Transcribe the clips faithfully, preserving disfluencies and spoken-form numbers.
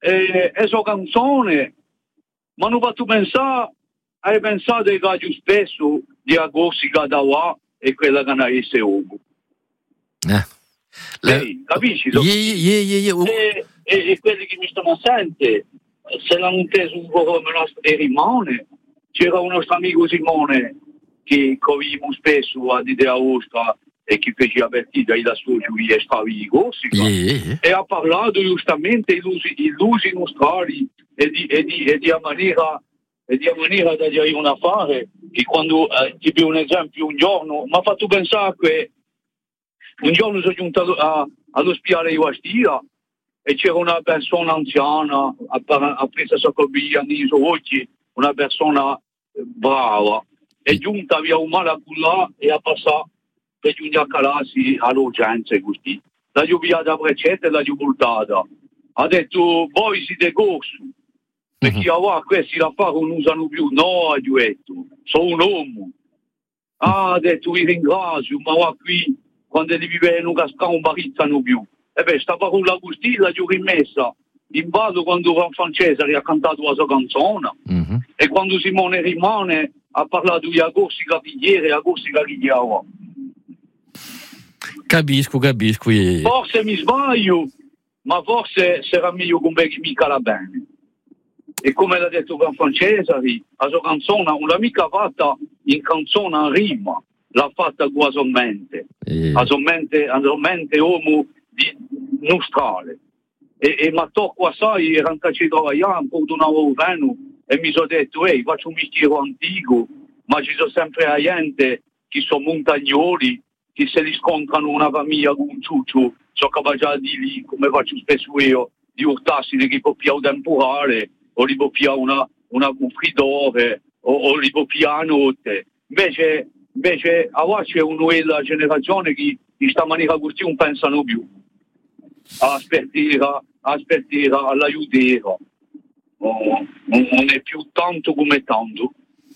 e, e so canzone, ma non fatto pensare, hai pensato che più spesso di agorsica da qua e quella che non è uomo. Eh. Lei, capisci? Yeah, yeah, yeah, yeah. Uh. E, e, e quelli che mi stanno assente, se l'hanno inteso un po' come e rimane. C'era un nostro amico Simone che coviamo spesso a Didea Ostra e che faceva partita da socio e stava in corsica Yeah. e ha parlato giustamente di illusi nostrali e di, e di, e di a maniera e di a maniera da dire un affare che quando eh, ti do un esempio un giorno mi ha fatto pensare che un giorno sono giunto a, all'ospedale di Bastia e c'era una persona anziana ha, ha preso soccobia nei suoi occhi, una persona brava, è giunta via un male a là e ha passato per giungere a calarsi all'urgenza così. La giubia da precetta e la giubultata. Ha detto, voi siete corso, perché mm-hmm. ah, questi la fa non usano più. No, ha detto, sono un uomo. Ah, ha detto, vi ringrazio, ma va qui, quando devi vivere in un cascano, non barizzano più. E beh, stava con la costilla, l'ha rimessa. In ballo quando Juan Francesari ha cantato la sua canzone mm-hmm. e quando Simone Rimane ha parlato di Agorsica Pigliere e Agorsica Ligliava. Capisco, capisco. Yeah. Forse mi sbaglio, ma forse sarà meglio con me che mica la bene. E come l'ha detto Juan Francesari, la sua canzone non l'ha mica fatta in canzone a rima, l'ha fatta con la sua mente. Yeah. La sua mente, la sua mente uomo di nostrale. E, e mi tocco assai, era anche ci lavorare, poi tornavo veno e mi sono detto, ehi, faccio un mistero antico, ma ci sono sempre la gente che sono montagnoli, che se li scontrano una famiglia con un ciuccio, sono capace di lì, come faccio spesso io, di urtarsi che può più temporale, o li può più una, una, un fridore, o, o li può più a notte. Invece, invece a voi c'è una nuova generazione che di sta maniera così non pensano più. Aspettera, aspettera, all'aiutera. Oh, non è più tanto come tanto.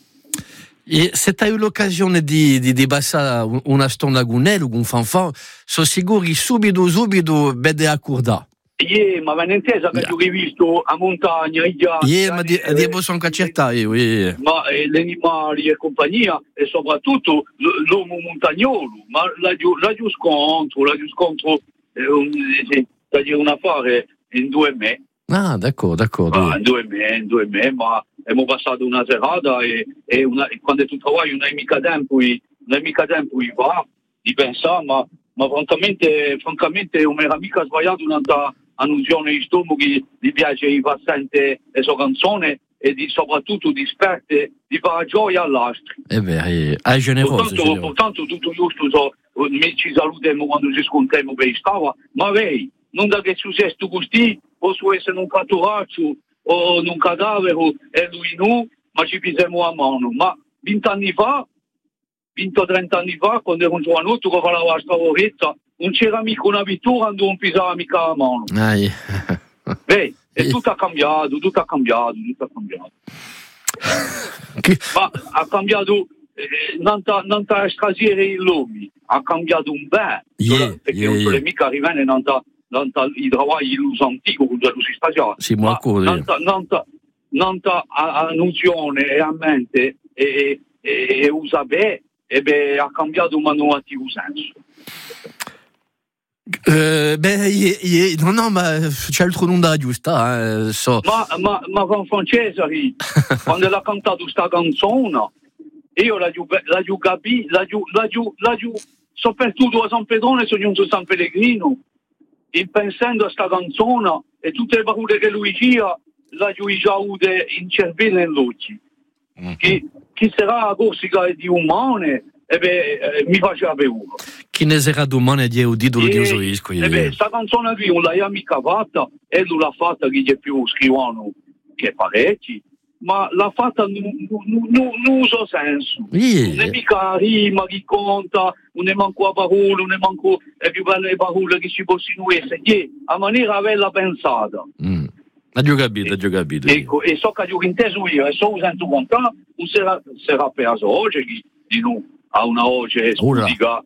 E se hai l'occasione di, di, di passare una storia con lui, con Fanfan, sono sicuro che subito, subito vede accordare. Yeah, ma ben intesa che yeah. Ho rivisto a montagna, i ghiacci. Yeah, ma di, eh, di posso anche accertare, yeah. Ma eh, gli animali e compagnia, e soprattutto l- l'uomo montagnolo, ma la giù scontro, la giù scontro, eh, un, eh, un affare in due mesi. Ah, d'accordo, d'accordo. Ah, in due mesi, in due mesi, ma abbiamo passato una serata e, e, una, e quando tu trovi non hai mica tempo, non hai mica tempo di va, di pensare, ma, ma francamente, francamente non era mica sbagliato un'altra annuncione di stomaco che gli piace i pazienti e sua canzone e di, soprattutto di sperte di fare gioia all'altro. Eh beh, è generoso. Portanto, portanto tutto giusto, so, ci salutiamo quando ci scontriamo per stava, ma lei, non da che è successo così, posso essere un catturaccio o un cadavere e lui no, ma ci pisiamo a mano. Ma vent'anni fa, venti o trenta anni fa, quando ero un giovanotto che parlava la stavoretta, non c'era mica una vittoria, non pisava mica la mano. Ah, yeah. Beh, e tutto ha cambiato, tutto ha cambiato, tutto ha cambiato. Che... Ma ha cambiato, eh, non da strasiere l'uomo, ha cambiato un bel, yeah, perché yeah, non yeah. yeah. mica arrivare non da i lavori antichi con lo si stagione. Sì, ma non da annunzione e a mente e, e, e usa bene e beh, ha cambiato un manuativo senso. Uh, beh, yeah, yeah, no, no, ma c'è altro non da giusta, eh, so. Ma, ma, ma con Francesari, quando l'ha cantato sta canzone, io la giù, la giù capì, la giù, la giù, la giù, soprattutto a San Pedrone sono giunto a San Pellegrino, e pensando a sta canzone e tutte le parole che lui diceva, la giù già avute in cervello e in occhi. Mm-hmm. Che, che sarà la Corsica di umane, e beh, eh, mi faceva paura. Chi ne sarà domani di udito di usoisco? E beh, sta canzone qui non l'ha mica fatta, e lui l'ha fatta che c'è più scrivano che parecchi, ma l'ha fatta non uso senso. Yeah. Non è mica rima che conta, non è manco a parole, non è manco le più belle parole che ci possono essere, yeah, a maniera bella pensata. Mm. Ha già capito, ha già capito. Ecco, e so che ho inteso io, e so sento contare, non sarà, sarà preso oggi di noi a una voce studica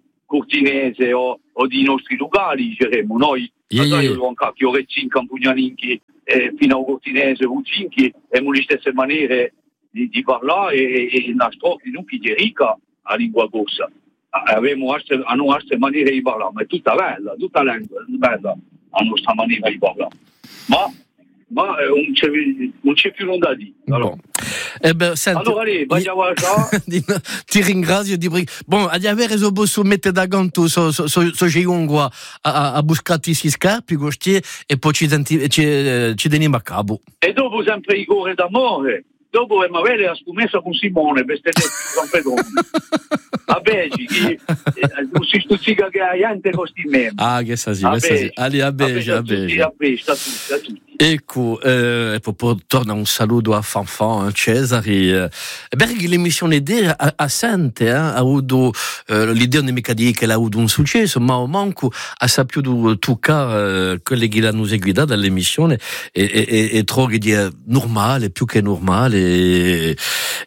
cortinese o, o di nostri locali, diremo noi. Yeah, yeah. Io ho un cacchio che cinque campugnaninchi eh, fino a Cortinese, Rucinchi, e le stesse maniere di, di parlare e, e la storia non che è ricca a lingua corsa. Abbiamo a nostra maniera di parlare, ma è tutta bella, tutta bella la nostra maniera di parlare. Ma, ma eh, non, c'è, non c'è più nulla da dire. Allora. Eh ben, senti, allora, allez, ti ringrazio di bon, ad avere so posso mettere da ganto so so so, so a, a, a buscati si scarpi gosti e poi ci senti, ci, ci teniamo a capo. E dopo sempre i cuore d'amore. Dopo è avere la scommessa con Simone per stare San Pedro. A Begi, non si stuzzica che hai anche costi membri. Ah, che sa sì, che sa sì. Ali a Begi, a Begi. A Begi, a tutti, a tutti. Ecco, eh, e poi torna un saluto a Fanfan, a Cesari. Eh, perché l'emissione di a, a Sente eh, ha avuto eh, l'idea non mica di che ha avuto un successo, ma o manco ha saputo toccare eh, quelli che l'hanno seguita dall'emissione e, e, e trovo che è normale, più che normale. E,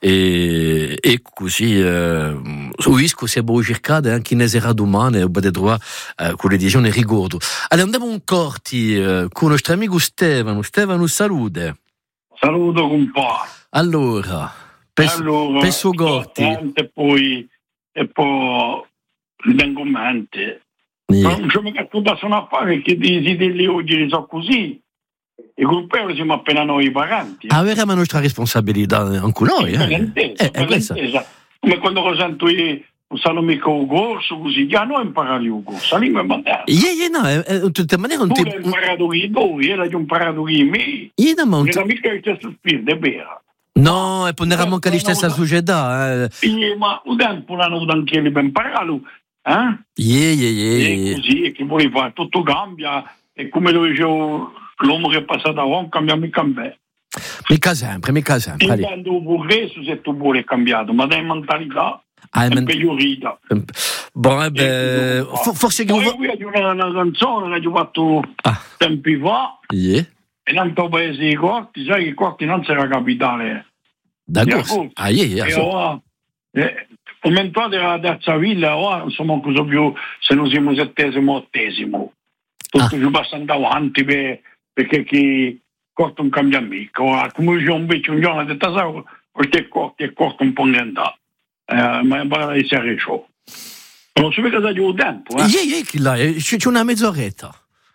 e, e così eh, Uisco si è poi cercato anche in esera domani e potete trovare eh, con l'edizione Rigodo. Allora andiamo un corti eh, con il nostro amico Stefano. Stefano, salute. Saluto un po'. Allora, pesso, allora, pesso corti. E poi e poi vengo in mente. Yeah. Non c'è mica tutto a fare che di degli oggi sono così. I gruppi siamo appena noi pagati. Eh. Avere la nostra responsabilità anche noi. Eh. Intesa, Eh, eh, come quando sento io non sanno mica un corso così, già noi impariamo il corso, la lingua è moderna. Yeah, yeah, no, eh, in tutte le maniere non tu ti... hai imparato qui voi, io l'ho imparato qui me. Yeah, no, ma non ti... mica il stesso spirito, è vero. No, e poi non eravamo anche la stessa società. Eh. Yeah, ma un tempo l'hanno avuto anche lì per impararlo. Eh? Yeah, yeah, yeah. E così, e che vuoi fare? Tutto cambia, e come lo dicevo, l'uomo che è passato a Ron cambia mica bene. Mica sempre, mica sempre. Intendo il progresso se tu vuoi è cambiato, ma dai mentalità ah, è men... peggiorita. Bon, eh beh, for- forse che... Poi qui ho una, una canzone che ho fatto ah. tempi fa, yeah. e in altro paese di Corti, sai che Corti non c'era la capitale. D'accordo. Ah, yeah, yeah, e so. ora, eh, come entrato la terza villa, ora insomma cosa più, se non siamo settesimo, ottesimo. Tutto ah. ci passano davanti per, perché chi Corti non cambia mica. Ora, come dice un vecchio un giorno, ha detto, sai, perché Corti è Corti un po' andato. Eh, ma è parlato di essere ciò. Non si vede cosa di un tempo, eh? Yeah, yeah, che là, c'è una mezz'oretta.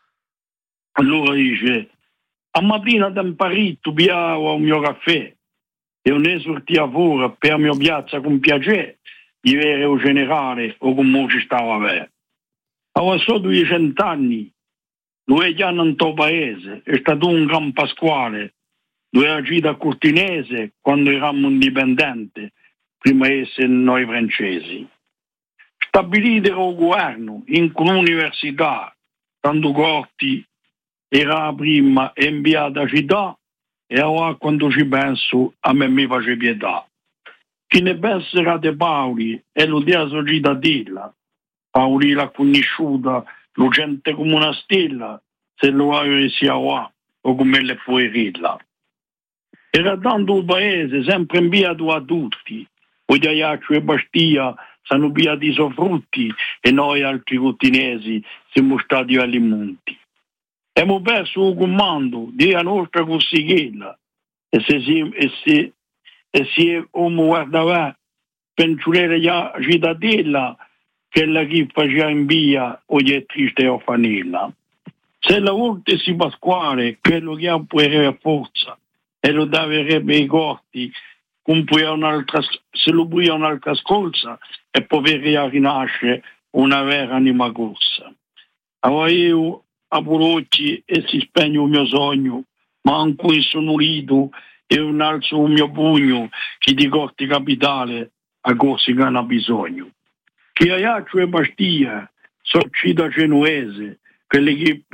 Allora dice, a mattina da Parito beavo un mio caffè e non ne sortia fuori per la mia piazza con piacere di vedere il generale o come ci stava a vedere. Avevo solo duecento anni, due anni in tuo paese, è stato un gran Pasquale, due agito a Cortinese quando eravamo indipendenti, prima di essere noi francesi. Stabilito il governo in un'università, tanto Corti era la prima e inviata città, e ora quando ci penso a me mi face pietà. Chi ne pensa era De Paoli e lo dia cittadella, Paoli l'ha conosciuta, lo gente come una stella, se lo aveva sia qua o come le poerilla. Era tanto il paese sempre inviato a tutti, o di Aiaccio e Bastia sono piati i suoi frutti e noi altri cottinesi siamo stati agli monti. Abbiamo perso il comando della nostra consigliera e se si, e se, e se uno guardava pensiero la cittadella che la chi faceva in via o è triste o fanilla. Se la volta si Pasquale, quello che ha un potere forza e lo darebbe i corti, un'altra, se lo buia un'altra scorsa e potrà rinascere una vera anima corsa. Allora io a Polocci e si spegne il mio sogno, ma anche sono unito e un alzo il mio pugno che di Corti Capitale a Corsica non ha bisogno. Chi Aiaccio e Bastia sono città genuese, quelle che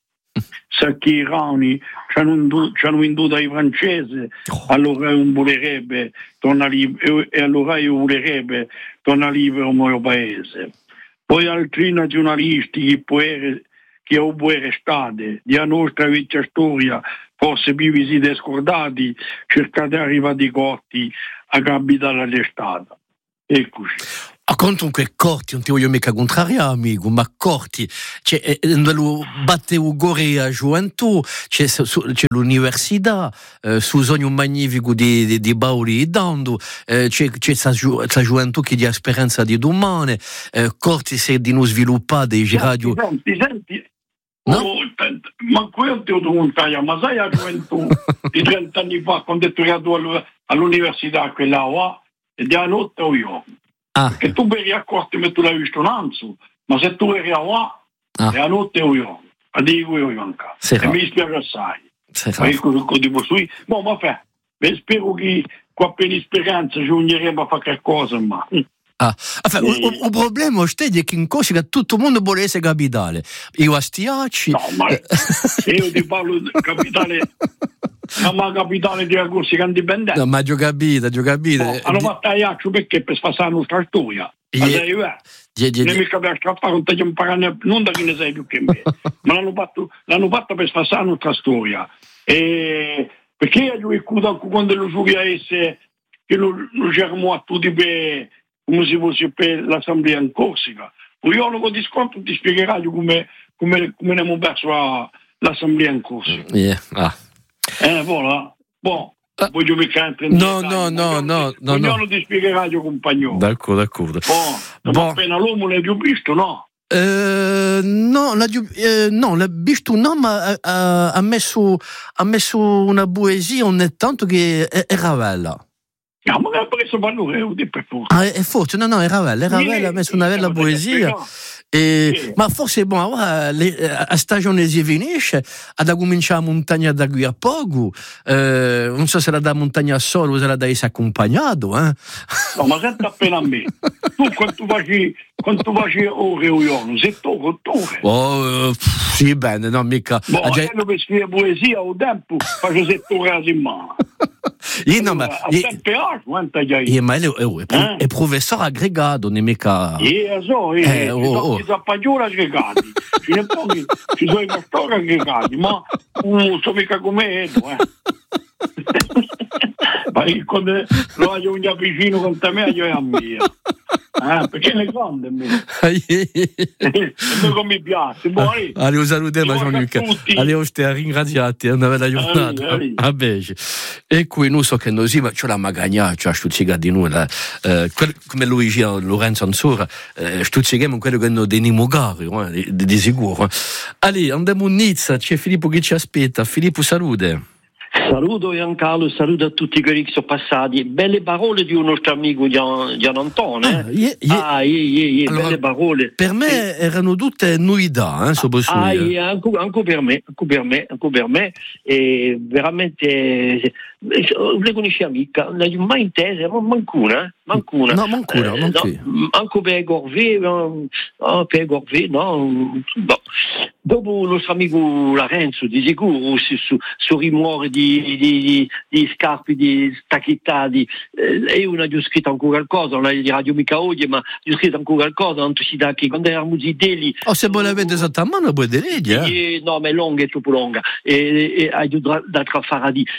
Sacchirani ci hanno venduto ai francesi, allora non volerebbe tornare libero, e allora io volerebbe tornare libero il mio paese. Poi altri nazionalisti che può essere che ho buone state, di nostra vecchia storia, forse vivi si scordati, cercate di arrivare di Corti a capitale all'estate. Eccoci. A conto che Corti, non ti voglio mica contrariare, amico, ma Corti, c'è, lo batte u gore a gioventù, c'è, c'è l'università, eh, su sogno magnifico di, di, di Bauli e Dando, eh, c'è, c'è sa, sa gioventù che ha speranza di domani, eh, Corti si è di non sviluppare dei radio. Senti, senti, no? Oh, ma quello ti ho dovuto ma sai la gioventù di trenta anni fa, quando è tornato all'università, quella là, e di notte o io. Ah. Perché tu eri a Corti e tu l'hai visto nanzo, ma se tu eri a là, ah. e a notte o io, a dico io anche. E mi dispiace assai. Ma io cosa devo su? Ma vabbè, spero che con appena speranza ci uniremo a fare qualcosa, ma... Ah, enfin, e... o, o problema è che in Corsica tutto il mondo vuole essere capitale. Io a stiacci... No, ma io ti parlo di capitale... Ma capitale di Corsica indipendente. No, ma ho capito, ho capito. No, hanno fatto aiaccio perché per sfasare la nostra storia. Yeah. Ma sei yeah, yeah, non mica per scappare, non ti imparare, non da chi ne sei più che me. Ma l'hanno fatto, l'hanno fatto per sfasare la nostra storia. E perché io ricordo quando lo giuria esse che lo, lo germo a tutti per, come si fosse per l'assemblea in Corsica. Io non ho di sconto ti spiegherà come, come, come ne abbiamo perso la, l'assemblea in Corsica. Yeah. Ah. Eh, voilà. Bon, ah. Voglio mica no, no, no, no, no, no. no. ti spiegherà io compagno. D'accordo, d'accordo. Bon, bon. Appena l'uomo l'hai più visto, no? Eh, no, l'ha, eh, no, l'ha visto no, ma ha, ha, messo, ha messo una poesia ogni tanto che era bella. No, ma ha preso valore, per forza. Ah, è forse, no, no, era bella, era bella, ha messo una bella poesia. E, sì. Ma forse bon, ora le, a stagione si finisce, ad cominciare a montagna da qui a poco, eh, non so se la da montagna solo o se la da essere accompagnato, eh? No, ma senti appena a me, tu quando tu facci quando tu facci ore o io, sei tu con tu. Oh, pff, sì, bene, no, mica. Boh, ma già... per scrivere poesia o tempo, faccio sette ore in mano. Io no, ma io ma è, è, è professore aggregato, non è mica. Io so, io ci sono paggiori aggregati, ci ne pochi, ci sono i pastori aggregati, ma non so mica come è, ma quando lo voglio un vicino con te, io è a mia. Ah, perché le grande me e come mi piace buoni allora salutiamo Gianluca allora ti ringraziati una bella giornata a bene e qui non so che noi sì ma c'è la magagna c'è stuzzica di noi eh, come Luigi Lorenzo Ansora eh, stuzzichiamo quello che noi deniamo gare eh, di, di sicuro allora andiamo in Nizza c'è Filippo che ci aspetta Filippo salute. Saluto Giancarlo, saluto a tutti quelli che sono passati. Belle parole di un nostro amico Gian, Gian Antonio. Eh? Ah, yeah, yeah. ah yeah, yeah, yeah. Allora, belle parole. Per me eh. erano tutte novità, eh, ah, yeah, anche, anche per me, anche per me, anche per me. E veramente le conoscevo mica, non l'ho mai intesa, ma mancuna, eh? mancuna. No, mancuna, eh, no, anche per Gorvé, no, per Gorvé, no, no. Dopo il nostro amico Lorenzo, di sicuro, su, su, su rumore di, di, di, di scarpe, di stacchetta, di, eh, io non ho scritto ancora qualcosa, non ho di Radio Mica Oggi, ma ho scritto ancora qualcosa, non si da che quando eravamo zideli. Oh, se voi l'avete esatta a mano, puoi dire, eh? No, ma è lunga, è troppo lunga, e hai da trafare di.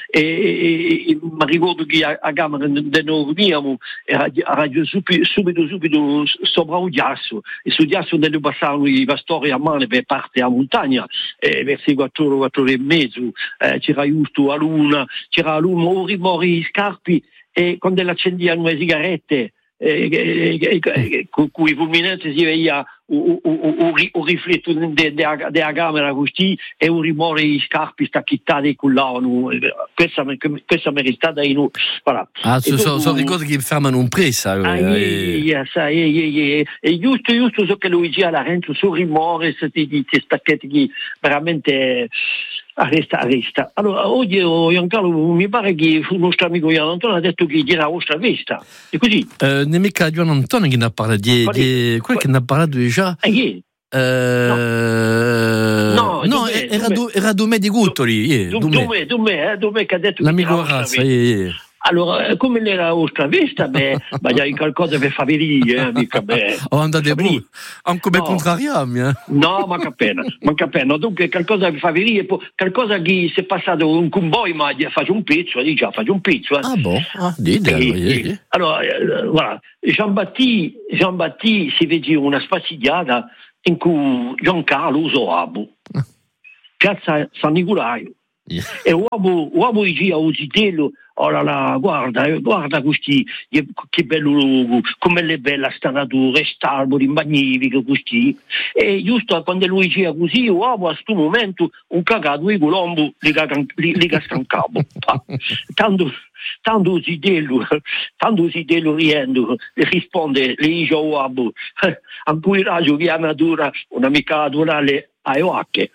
Ma ricordo che a, a Camera noi riuniamo a Radio subito, subito, subito sopra un ghiaccio, e sul ghiaccio noi passavano i pastori a mano per parte a montagna, e verso i quattro, quattro e mezzo, eh, c'era giusto a luna, c'era a luna, mori, mori, scarpi, e quando l'accendevano le sigarette, eh, eh, eh, eh, con cui fulminante si veia un rifletto della camera così e un rumore di scarpe stacchittati cullavano. Questa, questa mi è stata in un voilà. Ah, sono so, so ricordi che fermano un presa ah, eh, eh, eh, e giusto giusto so che Luigi Lorenzo sul rumore questi stacchetti che veramente arresta arresta. Allora oggi Giancarlo mi pare che il nostro amico Gian Antonio ha detto che era la vostra festa è così eh, non è mica Gian Antonio che ne ha parlato di, di quello che ne ha parlato già ah, yeah. Eh, no, no, no era, du, era Dume di Guttoli. Dume, Dume, Dume che ha detto l'amico Razza. allora, come l'era vostra vista, beh, ma hai qualcosa per favorire, eh, mica, beh. Oh, andate bu, anche per No. contrariarmi, eh? No, manca appena, manca appena. Dunque, qualcosa per favorire, qualcosa che si è passato un convoglio, ma faccio un pezzo, dice, già, faccio un pezzo. Eh. Ah, boh, ah, dite, E- allora, e- eh. allora, eh, guarda, Jean-Baptiste, Jean-Baptiste si vede una spazigliata in cui Giancarlo usò Abu, piazza San Nicolaio. Yeah. E uomo, uomo gira a Usitello, oh là là, guarda, eh, guarda questi, che, che bello, come è bella sta natura, st'alberi magnifici questi. E giusto quando lui gira così, uomo a questo momento un cagato di colombo li casca in capo. Tanto, tanto Usitello, tanto Usitello riendo, risponde, le dice a uomo, a cui raggio che la natura, una mica naturale, ai occhi.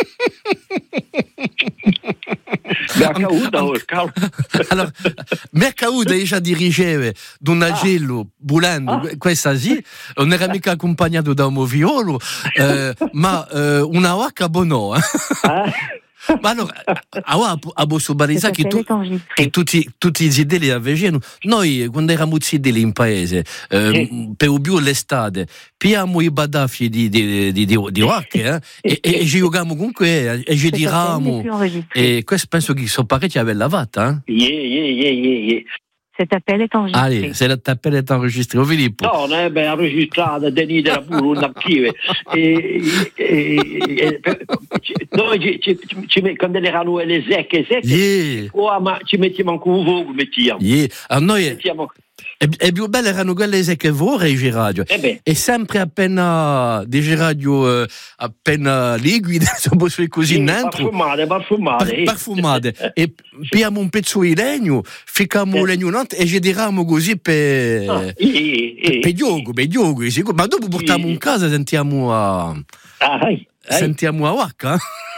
Mi ha caduto il cavolo. Allora, mi è caduto io a dirigere d'un agello bulando, Ah. questa sì, non era mica accompagnato da un moviolo, eh, ma eh, una vacca buono. Eh. Eh? Ma allora, a, a Bosso Barisa che, tu, che tutti, tutti i zideli avevano, noi quando eravamo zideli in paese, eh, Sì. per più l'estate, piamo i badaffi di, di, di, di, di vacche, eh, e, e, e ci giocavamo comunque, e ci diravamo, e questo penso che sono parecchi a bella lavata. Eh. Yeah, yeah, yeah, yeah, yeah. Cet appel est enregistré. Allez, c'est l'appel est enregistré. Oh, Filippo. No, non è ben registrato, Denis della pure un archivio. E, e, e, per- ci- noi ci, ci, ci, met- quando erano le secche, secche, Yeah, oh, ma ci mettiamo anche un fuoco, mettiamo. yeah. A noi Mettiamo, è, è più belle erano quelle che voi, Regi Radio. eh beh, E sempre appena dei radio eh, appena liquide, insomma, sui così sì, dentro. parfumate, parfumate. par- Parfumate e piamo un pezzo di legno, ficamo Eh. legno notte e ci diramo così per Ah, eh, eh, per gioco, per gioco, sicuro. Ma dopo portiamo Sì. in casa e sentiamo a ah, dai, dai. sentiamo a vacca.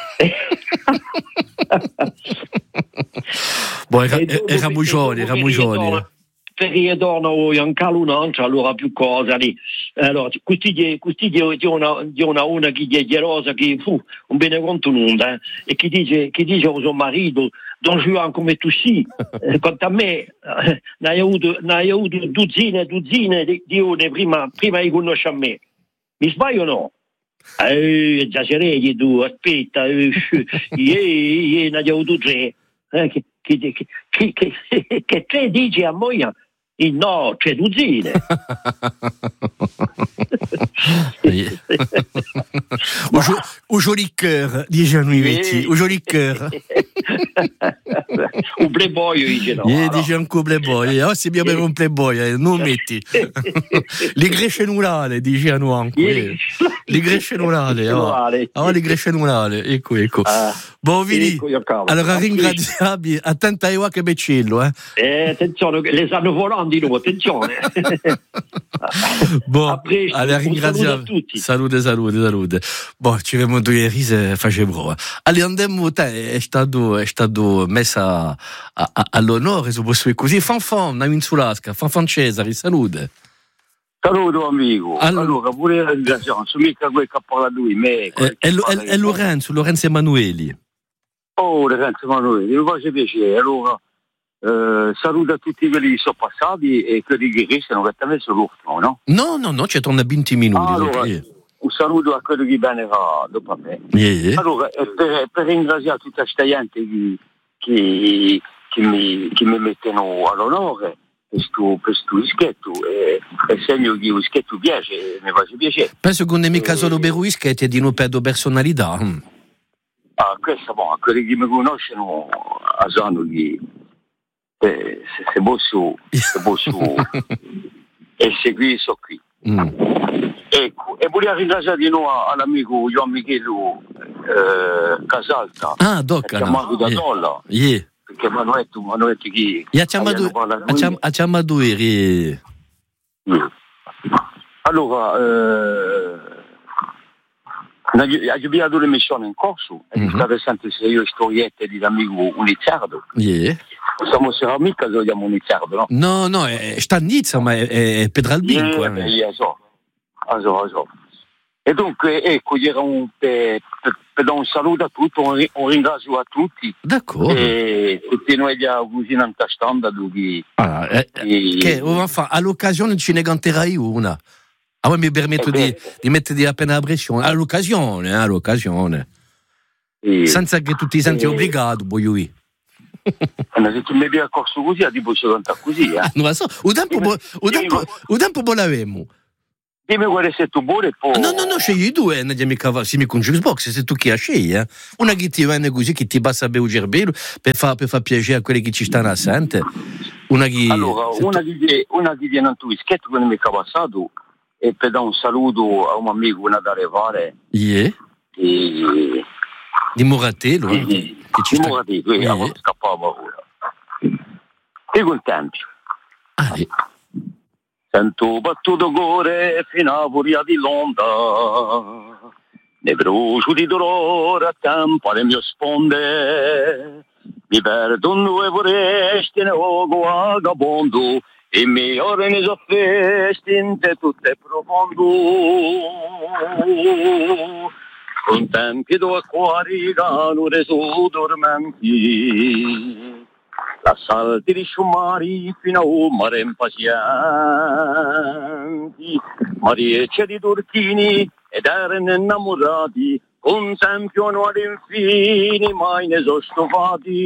Boh, era, E dopo- eravamo e giovani, dopo eravamo che giovani. ritorna- Per ritorno in Calunanza, allora più cosa lì. Allora, questi di questi di di una di una una che è gelosa che fu un bene conto nulla, eh, e che dice che dice a suo marito Don Juan come tu sì, eh, quanto a me eh, ne hai avuto ne hai avuto dozzine e dozzine di, di ore prima prima di conoscere me. Mi sbaglio o no? Eh, esagerati tu, aspetta, eh, io ne ho avuto tre. Eh, che, che, che, che, che, che tre dici a moglie? Eh, no, c'è dozzine. Au jo- au joli cœur, dice a noi vecchi, au joli cœur. Un playboy dice no. Yeah, no. dice anche un playboy, oh, se abbiamo un playboy, eh, non metti. Le gresce nurale, dice a noi anche. Ieri- Le gresce nurale, oh. Nurale. Oh, le gresce nurale, ecco, ecco. Ah, Buon Vili, ecco, io cavolo. allora A ringraziabili, attenta a che beccello, eh. Eh, attenzione, che le stanno volando di nuovo, attenzione. Boh, A presto, allora un saluto ringraziamo. a tutti. Salute, salute, salute. Boh, ci vediamo due rise, facevo. Allora andiamo, te, è stato, è stato messa a, a, all'onore, se posso dire così. Fanfan, una insulasca, Fanfan Cesari, salute. Saluto amico. Allora- Allora, pure la ringraziamo, sono mica quel che parla lui, me. Eh, È, è, è Lorenzo, Lorenzo Emanueli. Oh, Lorenzo Emanuele, mi face piacere. Allora, eh, saluto a tutti quelli che sono passati e quelli che restano, che a me sono l'ultimo, no? No, no, no, ci torna venti minuti. Allora, Yeah. un saluto a quelli che vengono dopo a me. Yeah. Allora, eh, per, per ringraziare tutta questa gente che, che, che, mi, che mi mettono all'onore per sto, per sto ischetto, e e segno che lo ischetto piace, mi face piacere. Penso che non è mica Eh. solo Beruis che ti di non perdo personalità. Mm. Ah, questo buono, quelli che mi conoscono a sanno che eh, se, se posso, se posso essere qui, sono qui. Mm. Ecco, e volevo ringraziare di nuovo all'amico Gian Michelo eh, Casalta, Ah, che Doc, ha chiamato da yeah. Dolla, Yeah. perché mi hanno detto, mi hanno detto che E a chiamato, parlato a chiam- a chiamato ieri. allora eh, abbiamo le missioni in corso e Mhm. mm-hmm. state sempre se io storiette di l'amico Unizzardo. Yeah. Siamo sera mica se vogliamo Unizzardo, no? No, no, è, sta a Nizza, ma è, è Pedralbin, Yeah, qua. beh, io so, ah, so, so. E dunque, ecco, era un, per, per, per dare un saluto a tutti, un, un ringrazio a tutti. D'accordo. E tutti noi gli auguri in tastanda dove... Ah, eh, e, che, enfin, all'occasione ce ne canterai una. A me mi permetto di, di mettere appena la pressione. All'occasione, eh, all'occasione. e, Senza che tu ti senti e, obbligato, voglio io. Ma se tu mi vieni accorso così, ti posso cantare così, eh? Non lo so, un tempo, Dimmi, un tempo, dimmi, un tempo l'avevamo. dimmi guarda se tu vuoi e poi... No, no, no, scegli due, non è mica, se mi con Xbox, se tu chi la scegli, eh. Una che ti viene così, che ti passa a bere un gerbello, per far, per far piacere a quelli che ci stanno assente. Una che... Allora, una tu... che, una che viene a tu ischetto quando mi è passato e per dare un saluto a un amico, una da revare. Yeah. E... Di Moratello, eh. Di, Che ci di sta... Moratello, Yeah. eh, scappava ora. E contenti. Ale. Sento battuto cuore fino a furia di l'onda, ne brucio di dolore a tempo alle mie sponde, mi perdo in due foreste ne ogo vagabondo e mi ore ne soffesti in te tutte profondo. Con tempi dove acquari cano reso dormenti, la salti di sciumari fino a un mare impazienti, Mariecce di turchini ed erano innamorati, con tempio ad infini mai ne sono stufati.